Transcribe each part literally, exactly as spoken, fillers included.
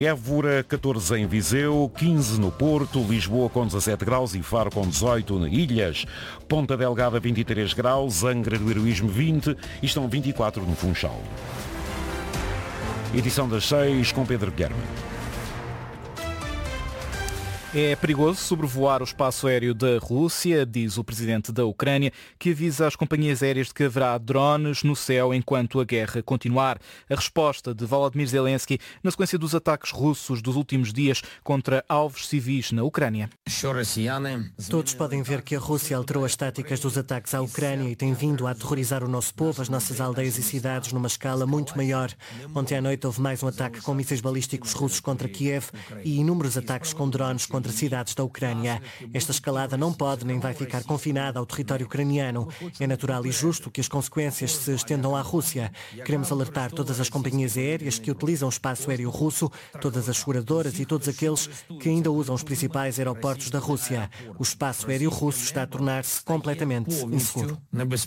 Évora, catorze em Viseu, quinze no Porto, Lisboa com dezassete graus e Faro com dezoito, Ilhas, Ponta Delgada vinte e três graus, Angra do Heroísmo vinte e estão vinte e quatro no Funchal. Edição das seis com Pedro Guilherme. É perigoso sobrevoar o espaço aéreo da Rússia, diz o presidente da Ucrânia, que avisa as companhias aéreas de que haverá drones no céu enquanto a guerra continuar. A resposta de Volodymyr Zelensky na sequência dos ataques russos dos últimos dias contra alvos civis na Ucrânia. Todos podem ver que a Rússia alterou as táticas dos ataques à Ucrânia e tem vindo a aterrorizar o nosso povo, as nossas aldeias e cidades, numa escala muito maior. Ontem à noite houve mais um ataque com mísseis balísticos russos contra Kiev e inúmeros ataques com drones contra contra cidades da Ucrânia. Esta escalada não pode nem vai ficar confinada ao território ucraniano. É natural e justo que as consequências se estendam à Rússia. Queremos alertar todas as companhias aéreas que utilizam o espaço aéreo russo, todas as seguradoras e todos aqueles que ainda usam os principais aeroportos da Rússia. O espaço aéreo russo está a tornar-se completamente inseguro.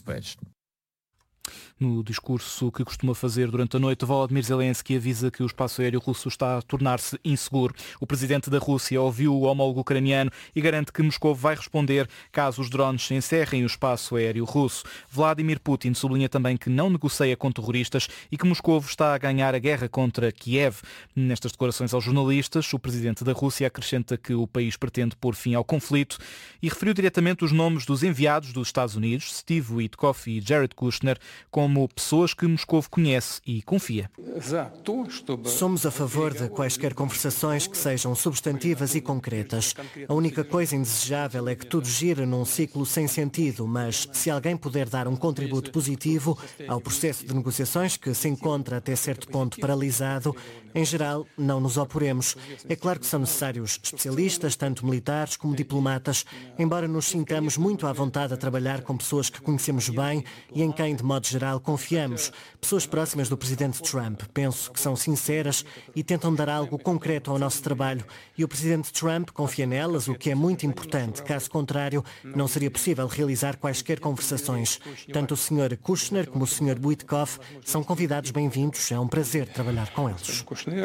No discurso que costuma fazer durante a noite, Volodymyr Zelensky avisa que o espaço aéreo russo está a tornar-se inseguro. O presidente da Rússia ouviu o homólogo ucraniano e garante que Moscou vai responder caso os drones encerrem o espaço aéreo russo. Vladimir Putin sublinha também que não negocia com terroristas e que Moscou está a ganhar a guerra contra Kiev. Nestas declarações aos jornalistas, o presidente da Rússia acrescenta que o país pretende pôr fim ao conflito e referiu diretamente os nomes dos enviados dos Estados Unidos, Steve Witkoff e Jared Kushner, como pessoas que Moscou conhece e confia. Somos a favor de quaisquer conversações que sejam substantivas e concretas. A única coisa indesejável é que tudo gira num ciclo sem sentido, mas se alguém puder dar um contributo positivo ao processo de negociações que se encontra até certo ponto paralisado, em geral, não nos oporemos. É claro que são necessários especialistas, tanto militares como diplomatas, embora nos sintamos muito à vontade a trabalhar com pessoas que conhecemos bem e em quem, de modo geral, confiamos. Pessoas próximas do presidente Trump. Penso que são sinceras e tentam dar algo concreto ao nosso trabalho. E o presidente Trump confia nelas, o que é muito importante. Caso contrário, não seria possível realizar quaisquer conversações. Tanto o senhor Kushner como o senhor Witkoff são convidados bem-vindos. É um prazer trabalhar com eles.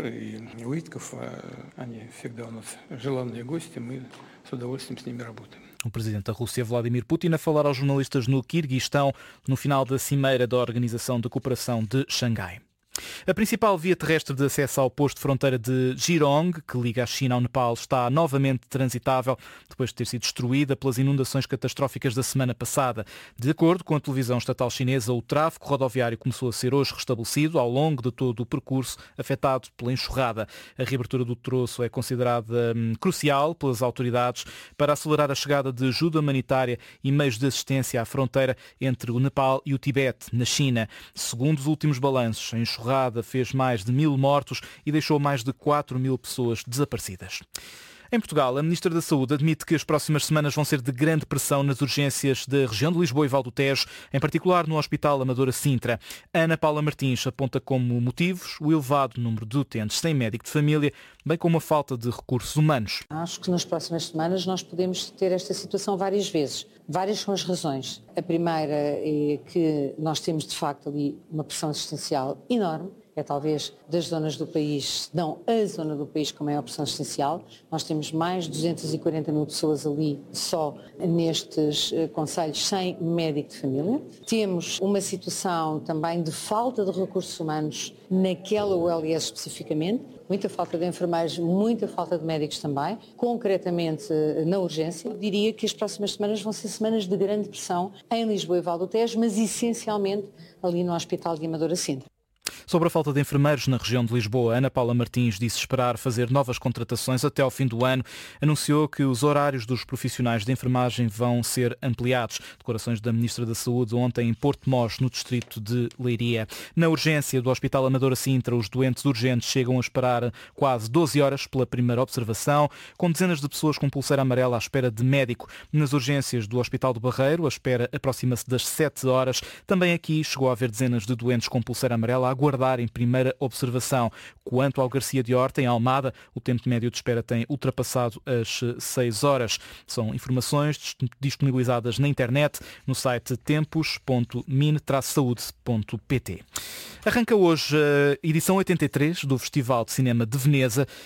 O presidente da Rússia, Vladimir Putin, a falar aos jornalistas no Quirguistão, no final da cimeira da Organização de Cooperação de Xangai. A principal via terrestre de acesso ao posto de fronteira de Jirong, que liga a China ao Nepal, está novamente transitável depois de ter sido destruída pelas inundações catastróficas da semana passada. De acordo com a televisão estatal chinesa, o tráfego rodoviário começou a ser hoje restabelecido ao longo de todo o percurso afetado pela enxurrada. A reabertura do troço é considerada hum, crucial pelas autoridades para acelerar a chegada de ajuda humanitária e meios de assistência à fronteira entre o Nepal e o Tibete, na China. Segundo os últimos balanços, a enxurrada fez mais de mil mortos e deixou mais de quatro mil pessoas desaparecidas. Em Portugal, a Ministra da Saúde admite que as próximas semanas vão ser de grande pressão nas urgências da região de Lisboa e Val do Tejo, em particular no Hospital Amadora Sintra. Ana Paula Martins aponta como motivos o elevado número de utentes sem médico de família, bem como a falta de recursos humanos. Acho que nas próximas semanas nós podemos ter esta situação várias vezes. Várias são as razões. A primeira é que nós temos de facto ali uma pressão assistencial enorme. É talvez das zonas do país, não a zona do país com maior pressão assistencial. Nós temos mais de duzentas e quarenta mil pessoas ali só nestes uh, concelhos sem médico de família. Temos uma situação também de falta de recursos humanos naquela U L S especificamente. Muita falta de enfermeiros, muita falta de médicos também, concretamente na urgência. Eu diria que as próximas semanas vão ser semanas de grande pressão em Lisboa e Val do Tejo, mas essencialmente ali no Hospital de Amadora Sintra. Sobre a falta de enfermeiros na região de Lisboa, Ana Paula Martins disse esperar fazer novas contratações até ao fim do ano. Anunciou que os horários dos profissionais de enfermagem vão ser ampliados. Declarações da Ministra da Saúde ontem em Porto Mós, no distrito de Leiria. Na urgência do Hospital Amadora Sintra, os doentes urgentes chegam a esperar quase doze horas pela primeira observação, com dezenas de pessoas com pulseira amarela à espera de médico. Nas urgências do Hospital do Barreiro, a espera aproxima-se das sete horas. Também aqui chegou a haver dezenas de doentes com pulseira amarela a aguardar em primeira observação. Quanto ao Garcia de Horta, em Almada, o tempo médio de espera tem ultrapassado as seis horas. São informações disponibilizadas na internet no site tempos ponto mine traço saúde ponto pt. Arranca hoje a edição oitenta e três do Festival de Cinema de Veneza,